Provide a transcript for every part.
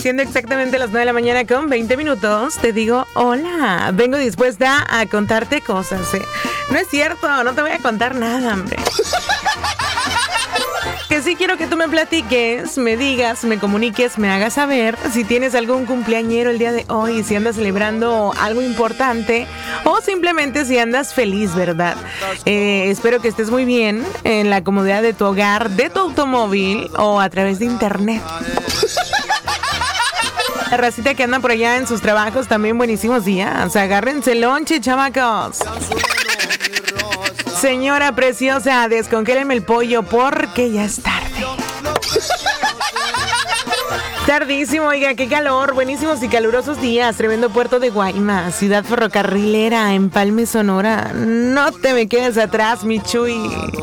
Siendo exactamente las 9 de la mañana con 20 minutos, te digo hola. Vengo dispuesta a contarte cosas, ¿eh? No es cierto, no te voy a contar nada, hombre. Que sí quiero que tú me platiques, me digas, me comuniques, me hagas saber si tienes algún cumpleañero el día de hoy, si andas celebrando algo importante o simplemente si andas feliz, ¿verdad? Espero que estés muy bien en la comodidad de tu hogar, de tu automóvil o a través de internet. La racita que anda por allá en sus trabajos, también buenísimos días. Agárrense el lonche, chamacos. Señora preciosa, descongélenme el pollo porque ya es tarde. Tardísimo, oiga, qué calor. Buenísimos y calurosos días. Tremendo puerto de Guaymas, ciudad ferrocarrilera, Empalme, Sonora. No te me quedes atrás, mi Chuy.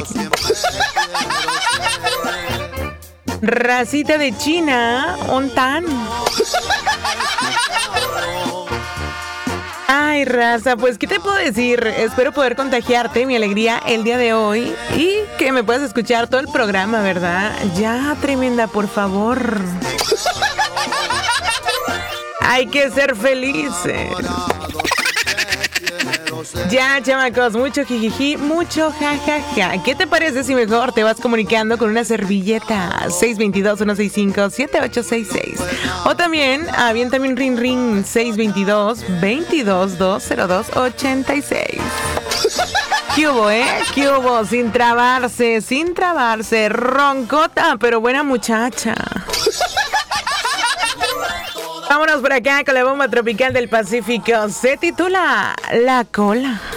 Racita de China, ontan. Ay, raza, pues, ¿qué te puedo decir? Espero poder contagiarte mi alegría el día de hoy y que me puedas escuchar todo el programa, ¿verdad? Ya, tremenda, por favor. Hay que ser felices. Ya, chamacos, mucho jijiji, mucho jajaja. ¿Qué te parece si mejor te vas comunicando con una servilleta? 622-165-7866. O también, aviéntame un ring ring, 622-22-202-86. ¿Qué hubo, ¿Qué hubo? Sin trabarse, roncota, pero buena muchacha. Vámonos por acá con la bomba tropical del Pacífico. Se titula La Cola.